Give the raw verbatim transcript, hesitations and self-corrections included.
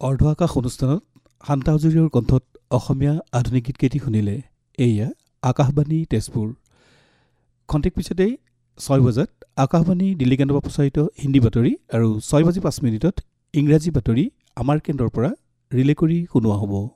অৰ্ধ আকাশ অনুষ্ঠানত শান্তা হাজৰিকাৰ কণ্ঠত অসমীয়া আধুনিক গীত কেইটি শুনিলে। এয়া আকাশবাণী তেজপুৰ। খন্তেক পিছতেই ছয় বজাত আকাশবাণী দিল্লী কেন্দ্ৰৰ পৰা প্ৰচাৰিত হিন্দী বাতৰি আৰু ছয় বাজি পাঁচ মিনিটত ইংৰাজী বাতৰি আমাৰ কেন্দ্ৰৰ পৰা ৰিলে কৰি শুনোৱা হ'ব।